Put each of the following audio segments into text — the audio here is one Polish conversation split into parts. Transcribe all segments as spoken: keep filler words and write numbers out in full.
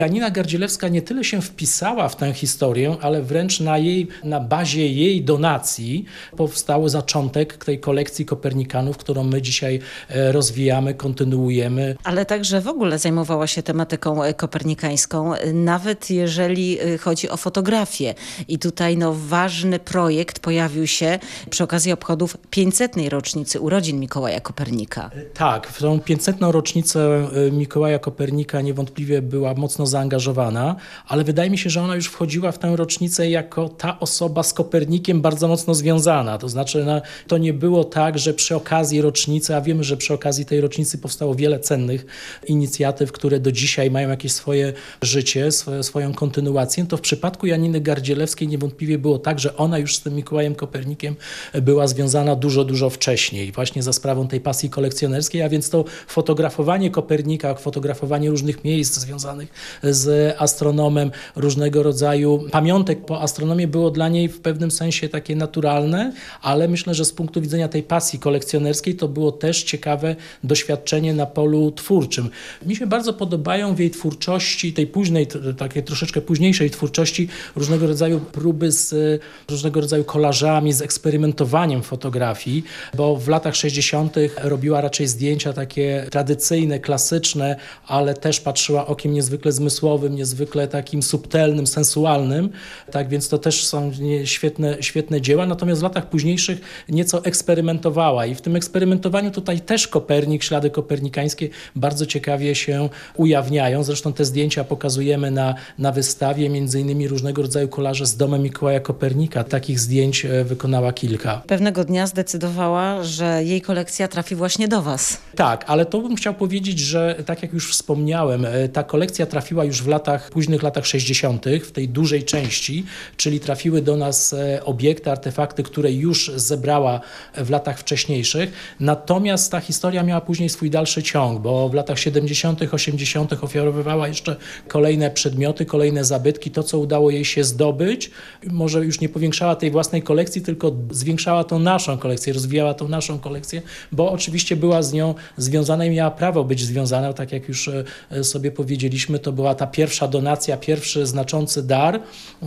Janina Gardzielewska nie tyle się wpisała w tę historię, ale wręcz na jej, na bazie jej donacji powstał zaczątek tej kolekcji Kopernikanów, którą my dzisiaj rozwijamy, kontynuujemy. Ale także w ogóle zajmowała się tematyką kopernikańską, nawet jeżeli chodzi o fotografię. I tutaj no, ważny projekt pojawił się przy okazji obchodów pięćsetnej rocznicy urodzin Mikołaja Kopernika. Tak, w tą pięćsetną rocznicę Mikołaja Kopernika niewątpliwie była mocno zaangażowana, ale wydaje mi się, że ona już wchodziła w tę rocznicę jako ta osoba z Kopernikiem bardzo mocno związana. To znaczy no, to nie było tak, że przy okazji rocznicy, a wiemy, że przy okazji tej rocznicy powstało wiele cennych inicjatyw, które do dzisiaj mają jakieś swoje życie, swoje, swoją kontynuację, to w przypadku Janiny Gardzielewskiej niewątpliwie było tak, że ona już z tym Mikołajem Kopernikiem była związana dużo, dużo wcześniej, właśnie za sprawą tej pasji kolekcjonerskiej, a więc to fotografowanie Kopernika, fotografowanie różnych miejsc związanych z astronomem, różnego rodzaju pamiątek po astronomii było dla niej w pewnym sensie takie naturalne, ale myślę, że z punktu widzenia tej pasji kolekcjonerskiej to było też ciekawe doświadczenie na polu twórczym. Mi się bardzo podobają w jej twórczości, tej późnej, takiej troszeczkę późniejszej twórczości, różnego rodzaju próby z różnego rodzaju kolażami, z eksperymentowaniem fotografii, bo w latach sześćdziesiątych robiła raczej zdjęcia takie tradycyjne, klasyczne, ale też patrzyła okiem niezwykle zmysłowym, niezwykle takim subtelnym, sensualnym, tak więc to też są świetne, świetne dzieła, natomiast w latach późniejszych nieco eksperymentowała i w tym eksperymentowaniu tutaj też Kopernik, ślady kopernikańskie bardzo ciekawie się ujawniają. Zresztą te zdjęcia pokazujemy na, na wystawie, między innymi różnego rodzaju kolaże z domem Mikołaja Kopernika. Takich zdjęć wykonała kilka. Pewnego dnia zdecydowała, że jej kolekcja trafi właśnie do was. Tak, ale to bym chciał powiedzieć, że tak jak już wspomniałem, ta kolekcja trafiła już w latach, późnych latach sześćdziesiątych, w tej dużej części, czyli trafiły do nas obiekty, artefakty, które już zebrała w latach wcześniejszych. Natomiast ta historia miała później swój dalszy ciąg, bo w latach siedemdziesiątych, osiemdziesiątych ofiarowywała jeszcze kolejne przedmioty, kolejne zabytki, to co udało jej się zdobyć. Może już nie powiększała tej własnej kolekcji, tylko zwiększała tą naszą kolekcję, rozwijała tą naszą kolekcję, bo oczywiście była z nią związana i miała prawo być związana, tak jak już sobie powiedzieliśmy, to była ta pierwsza donacja, pierwszy znaczący dar,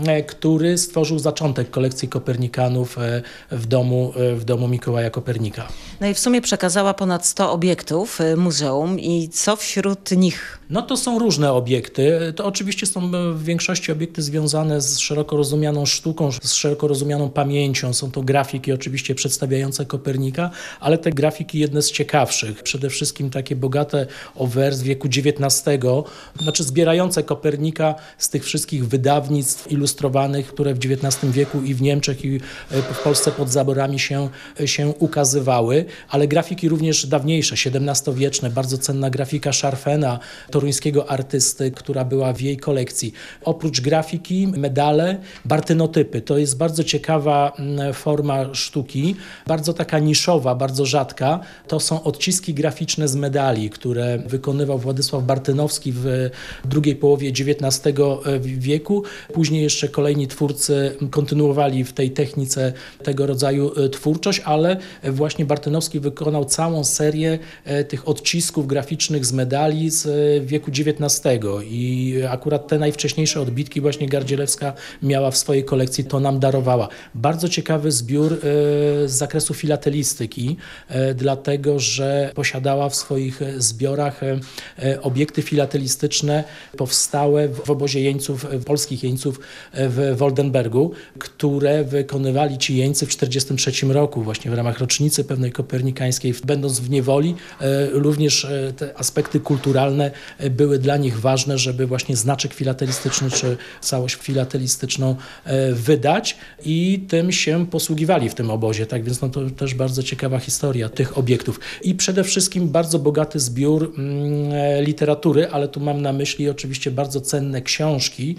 który stworzył zaczątek kolekcji Kopernikanów w domu, w domu Mikołaja Kopernika. No i w sumie przekazała ponad sto obiektów muzeum i co wśród nich? No to są różne obiekty. To oczywiście są w większości obiekty związane z szeroko rozumianą sztuką, z szeroko rozumianą pamięcią. Są to grafiki oczywiście przedstawiające Kopernika, ale te grafiki jedne z ciekawszych. Przede wszystkim takie bogate o wers wieku dziewiętnastego, znaczy zbierające Kopernika z tych wszystkich wydawnictw ilustrowanych, które w dziewiętnastym wieku i w Niemczech i w Polsce pod zaborami się, się ukazywały, ale grafiki również dawniejsze, siedemnastowieczne, bardzo cenna grafika Scharfena, toruńskiego artysty, która była w jej kolekcji. Oprócz grafiki, medale, bartynotypy. To jest bardzo ciekawa forma sztuki, bardzo taka niszowa, bardzo rzadka. To są odciski graficzne z medali, które wykonywał Władysław Bartynowski w drugiej połowie dziewiętnastego wieku. Później jeszcze kolejni twórcy kontynuowali w tej technice tego rodzaju twórczość, ale właśnie Bartynowski wykonał całą serię tych odcisków graficznych z medali z wieku dziewiętnastego i akurat te najwcześniejsze odbitki właśnie Gardzielewska miała w swojej kolekcji, to nam darowała. Bardzo ciekawy zbiór z zakresu filatelistyki, dlatego że posiadała w swoich zbiorach obiekty filatelistyczne powstałe w obozie jeńców, polskich jeńców w Woldenbergu, które wykonywali ci jeńcy w czterdziestym trzecim roku, właśnie w ramach rocznicy pewnej kopernikańskiej, będąc w niewoli. Również te aspekty kulturalne były dla nich ważne, żeby właśnie znaczek filatelistyczny czy całość filatelistyczną wydać i tym się posługiwali w tym obozie. Tak więc no to też bardzo ciekawa historia tych obiektów. I przede wszystkim bardzo bogaty zbiór mm, literatury, ale tu mam na myśli oczywiście bardzo cenne książki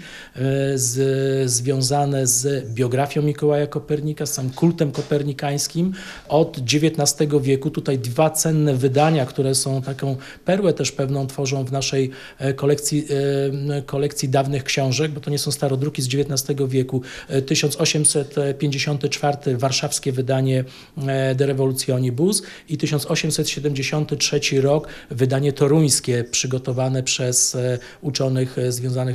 z, związane z biografią Mikołaja Kopernika, z samym kultem kopernikańskim od dziewiętnastego wieku. Tutaj dwa cenne wydania, które są taką perłę też pewną tworzą w naszej kolekcji, kolekcji dawnych książek, bo to nie są starodruki z dziewiętnastego wieku. tysiąc osiemset pięćdziesiąty czwarty warszawskie wydanie De Revolutionibus i tysiąc osiemset siedemdziesiąty trzeci rok wydanie toruńskie przygotowane przez uczonych związanych